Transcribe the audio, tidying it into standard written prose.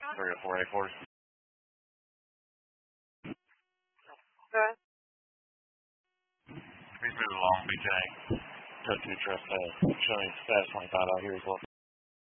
30484. Good. Please move along, BJ. Took two trucks, showing status 25 out here as well.